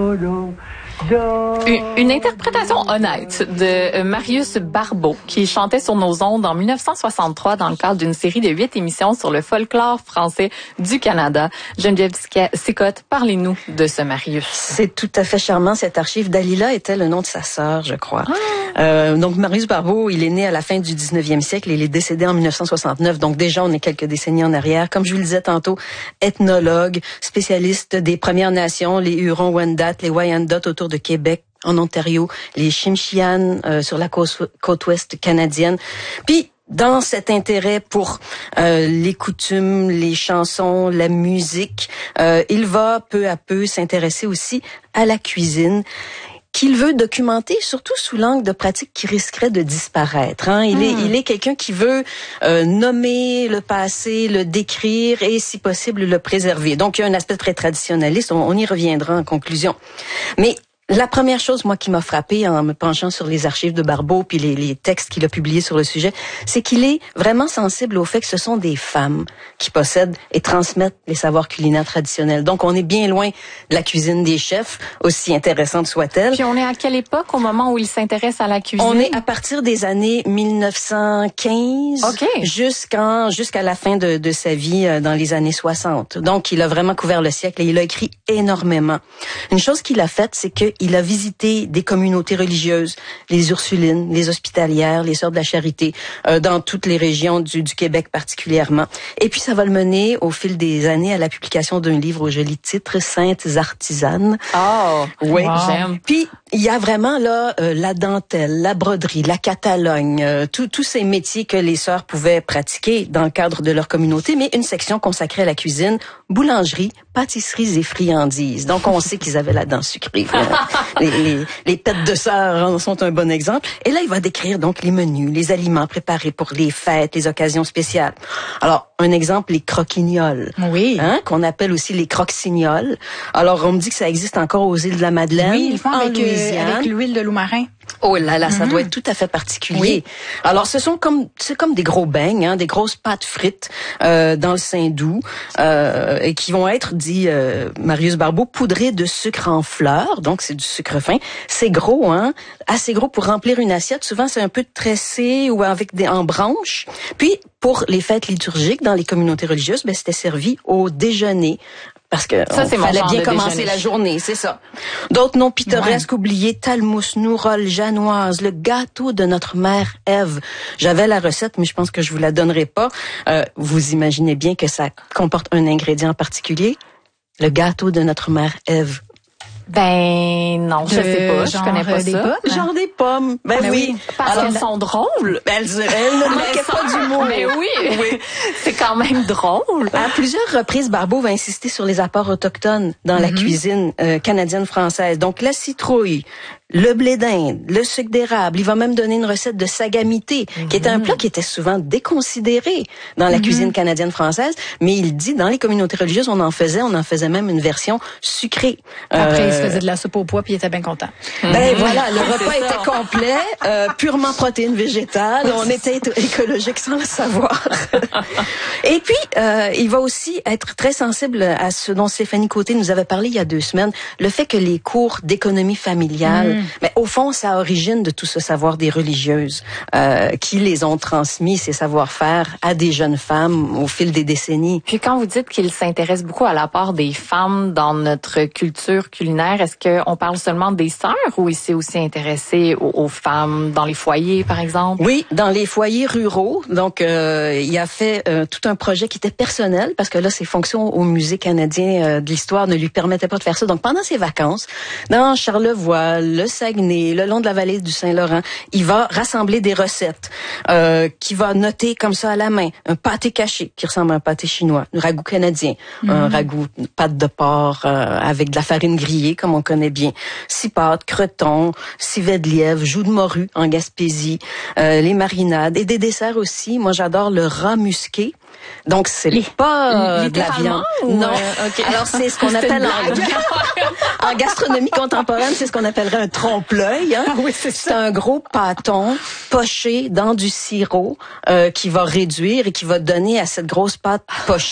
Une interprétation honnête de Marius Barbeau qui chantait sur nos ondes en 1963 dans le cadre d'une série de 8 émissions sur le folklore français du Canada. Geneviève Sicotte, parlez-nous de ce Marius. C'est tout à fait charmant, cette archive. Dalila était le nom de sa sœur, je crois. Donc Marius Barbeau, il est né à la fin du 19e siècle et il est décédé en 1969. Donc déjà, on est quelques décennies en arrière. Comme je vous le disais tantôt, ethnologue, spécialiste des Premières Nations, les Hurons-Wendat, les Wyandot autour de Québec, en Ontario, les Tsimshian sur la côte ouest canadienne. Puis, dans cet intérêt pour les coutumes, les chansons, la musique, il va peu à peu s'intéresser aussi à la cuisine, qu'il veut documenter, surtout sous l'angle de pratiques qui risqueraient de disparaître. Il est quelqu'un qui veut nommer le passé, le décrire et, si possible, le préserver. Donc, il y a un aspect très traditionnaliste. On y reviendra en conclusion. Mais la première chose, moi, qui m'a frappée en me penchant sur les archives de Barbeau puis les textes qu'il a publiés sur le sujet, c'est qu'il est vraiment sensible au fait que ce sont des femmes qui possèdent et transmettent les savoirs culinaires traditionnels. Donc, on est bien loin de la cuisine des chefs, aussi intéressante soit-elle. Puis on est à quelle époque, au moment où il s'intéresse à la cuisine? On est à partir des années 1915 jusqu'à la fin de sa vie dans les années 60. Donc, il a vraiment couvert le siècle et il a écrit énormément. Une chose qu'il a faite, c'est que il a visité des communautés religieuses, les Ursulines, les Hospitalières, les Sœurs de la Charité, dans toutes les régions du Québec particulièrement. Et puis, ça va le mener au fil des années à la publication d'un livre au joli titre, Saintes artisanes. Oh, oui, j'aime. Puis, il y a vraiment là la dentelle, la broderie, la catalogne, tous ces métiers que les sœurs pouvaient pratiquer dans le cadre de leur communauté, mais une section consacrée à la cuisine, boulangerie, pâtisseries et friandises. Donc, on sait qu'ils avaient la dent sucrée. Les têtes de sœurs en sont un bon exemple. Et là, il va décrire donc les menus, les aliments préparés pour les fêtes, les occasions spéciales. Alors, un exemple, les croquignoles. Oui. Qu'on appelle aussi les croquignoles. Alors, on me dit que ça existe encore aux îles de la Madeleine. Oui, ils font avec l'huile de loup-marin. Oh là là, ça doit être tout à fait particulier. Oui. Alors, c'est comme des gros beignes, des grosses pâtes frites dans le Saint-Doux, et qui vont être, dit Marius Barbeau, poudrées de sucre en fleurs. Donc, c'est du sucre fin. C'est gros, assez gros pour remplir une assiette. Souvent, c'est un peu tressé ou en branches. Puis, pour les fêtes liturgiques dans les communautés religieuses, c'était servi au déjeuner. Parce que fallait bien commencer la journée, c'est ça. D'autres noms pittoresques oubliés, talmousse, nourolle, janoise, le gâteau de notre mère Ève. J'avais la recette, mais je pense que je vous la donnerai pas. Vous imaginez bien que ça comporte un ingrédient particulier. Le gâteau de notre mère Ève. Ben non, je sais pas, je connais pas ça. Pommes, genre des pommes. Ben oui. Parce qu'elles sont drôles. Elles ne manquaient pas d'humour. Mais oui. C'est quand même drôle. À plusieurs reprises, Barbeau va insister sur les apports autochtones dans la cuisine canadienne-française. Donc la citrouille, le blé d'Inde, le sucre d'érable. Il va même donner une recette de sagamité, qui était un plat qui était souvent déconsidéré dans la cuisine canadienne-française. Mais il dit, dans les communautés religieuses, on en faisait même une version sucrée. Après, il se faisait de la soupe au pois, puis il était bien content. Ben voilà, le repas était complet, purement protéines végétales. On était écologique sans le savoir. Et puis, il va aussi être très sensible à ce dont Stéphanie Côté nous avait parlé il y a 2 semaines, le fait que les cours d'économie familiale, mais au fond, ça origine de tout ce savoir des religieuses qui les ont transmis, ces savoir-faire, à des jeunes femmes au fil des décennies. Puis quand vous dites qu'il s'intéresse beaucoup à l'apport des femmes dans notre culture culinaire, est-ce qu'on parle seulement des sœurs ou il s'est aussi intéressé aux femmes dans les foyers, par exemple? Oui, dans les foyers ruraux. Donc, il a fait tout un projet qui était personnel parce que là, ses fonctions au Musée canadien de l'histoire ne lui permettaient pas de faire ça. Donc, pendant ses vacances, dans Charlevoix, le Saguenay, le long de la vallée du Saint-Laurent, il va rassembler des recettes qu'il va noter comme ça à la main. Un pâté caché qui ressemble à un pâté chinois, un ragoût canadien, un ragoût pâte de porc avec de la farine grillée comme on connaît bien, 6 pâtes, cretons, civet de lièvre, joues de morue en Gaspésie, les marinades et des desserts aussi. Moi, j'adore le rat musqué. Donc, c'est pas de la viande. Non. Okay. Alors, c'est ce qu'on appelle en gastronomie contemporaine, c'est ce qu'on appellerait un trompe-l'œil. Ah oui, c'est un gros pâton poché dans du sirop qui va réduire et qui va donner à cette grosse pâte pochée